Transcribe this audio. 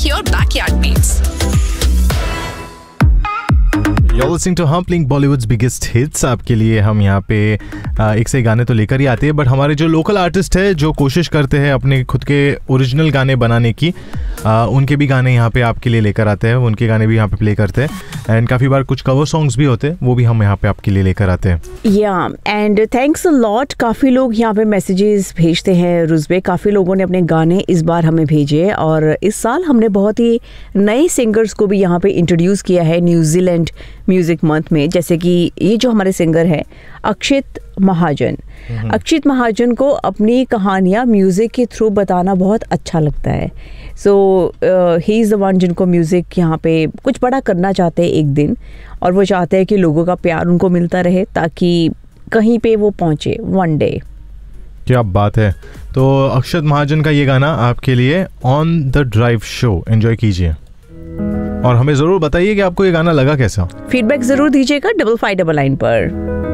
make your backyard beats. You're listening to हम playing Bollywoods biggest hits. आपके लिए हम यहाँ पे एक से गाने तो लेकर ही आते हैं, बट हमारे जो लोकल आर्टिस्ट है जो कोशिश करते हैं अपने खुद के ओरिजिनल गाने बनाने की, उनके भी गाने यहाँ पे आपके लिए लेकर आते हैं, उनके गाने भी यहाँ पे प्ले करते हैं। एंड काफ़ी बार कुछ कवर सॉन्ग्स भी होते हैं, वो भी हम यहाँ पे आपके लिए लेकर आते हैं। या एंड थैंक्स अ लॉट। काफ़ी लोग यहाँ पे मैसेजेस भेजते हैं रुजबे, काफ़ी लोगों ने अपने गाने इस बार हमें भेजे, और इस साल हमने बहुत ही नए सिंगर्स को भी यहाँ पे इंट्रोड्यूस किया है न्यूजीलैंड म्यूजिक मंथ में। जैसे कि ये जो हमारे सिंगर है अक्षित महाजन, अक्षित महाजन को अपनी कहानियाँ म्यूज़िक के थ्रू बताना बहुत अच्छा लगता है। सो ही इज़ द वन जिनको म्यूज़िक यहाँ पे कुछ बड़ा करना चाहते हैं एक दिन, और वो चाहते हैं कि लोगों का प्यार उनको मिलता रहे ताकि कहीं पे वो पहुँचे वन डे। क्या बात है। तो अक्षित महाजन का ये गाना आपके लिए on the drive show, enjoy कीजिए और हमें ज़रूर बताइए कि आपको ये गाना लगा कैसा। फीडबैक ज़रूर दीजिएगा 5599 पर।